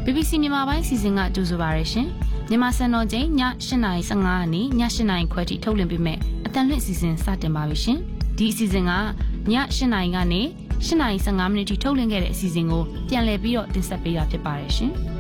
BBC မြန်မာပိုင်းစီစဉ်ကကြိုဆိုပါရရှင်မြန်မာစံတော်ချိန်ည8:15ကနေည8:00ခွဲထိထုတ်လွှင့်ပေးမယ်အတန်လွင့်စီစဉ်စတင်ပါပြီရှင်ဒီအစီအစဉ်ကည8:00ကနေ8:15မိနစ်ထိထုတ်လွှင့်ခဲ့တဲ့အစီအစဉ်ကိုပြန်လည်ပြီးတော့တင်ဆက်ပေးတာဖြစ်ပါတယ်ရှင်